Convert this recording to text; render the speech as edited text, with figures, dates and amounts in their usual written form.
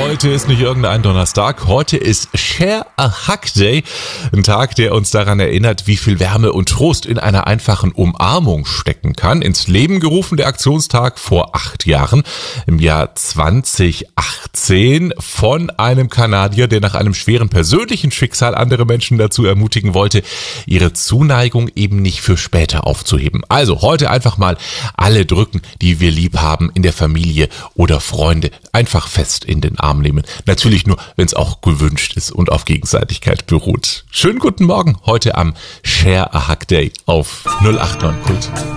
Heute ist nicht irgendein Donnerstag, heute ist Share a Hug Day, ein Tag, der uns daran erinnert, wie viel Wärme und Trost in einer einfachen Umarmung stecken kann. Ins Leben gerufen der Aktionstag vor 8 Jahren, im Jahr 2018, von einem Kanadier, der nach einem schweren persönlichen Schicksal andere Menschen dazu ermutigen wollte, ihre Zuneigung eben nicht für später aufzuheben. Also heute einfach mal alle drücken, die wir lieb haben in der Familie oder Freunde, einfach fest in den Arm nehmen. Natürlich nur, wenn es auch gewünscht ist und auf Gegenseitigkeit beruht. Schönen guten Morgen heute am Share a Hug Day auf 089 Kult.